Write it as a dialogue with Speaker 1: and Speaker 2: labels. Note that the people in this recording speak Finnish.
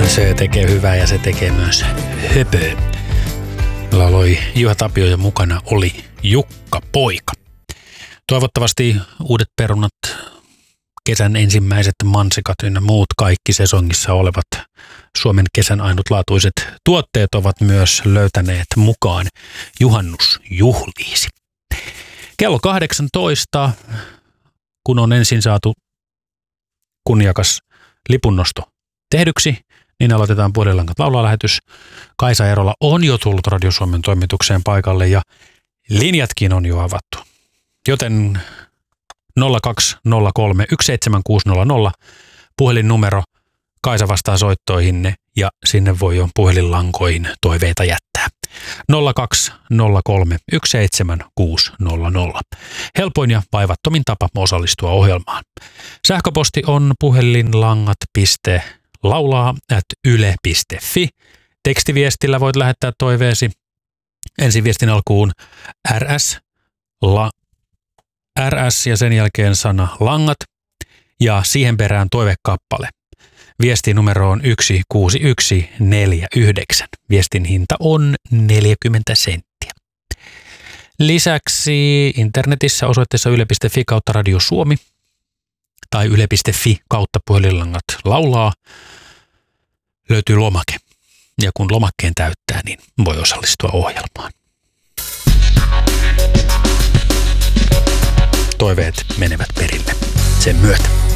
Speaker 1: Se tekee hyvää ja se tekee myös höpöä. Lauloi Juha Tapio ja mukana oli Jukka Poika. Toivottavasti uudet perunat, kesän ensimmäiset mansikat ynnä muut kaikki sesongissa olevat Suomen kesän ainutlaatuiset tuotteet ovat myös löytäneet mukaan juhannusjuhliisi. Kello 18, kun on ensin saatu kunniakas lipunnosto tehdyksi, niin aloitetaan Puhelinlangat laulaa-lähetys. Kaisa Erola on jo tullut Radio Suomen toimitukseen paikalle ja linjatkin on jo avattu. Joten 0203 17600 puhelinnumero. Kaisa vastaa soittoihinne ja sinne voi jo puhelinlankoihin toiveita jättää. 0203 17600. Helpoin ja vaivattomin tapa osallistua ohjelmaan. Sähköposti on puhelinlangat.laulaa@yle.fi. Tekstiviestillä voit lähettää toiveesi. Ensiviestin alkuun RS ja sen jälkeen sana langat ja siihen perään toivekappale. Viestin numero on 16149. Viestin hinta on 40 senttiä. Lisäksi internetissä osoitteessa yle.fi kautta Radio Suomi tai yle.fi kautta Puhelinlangat laulaa löytyy lomake. Ja kun lomakkeen täyttää, niin voi osallistua ohjelmaan. Toiveet menevät perille sen myötä.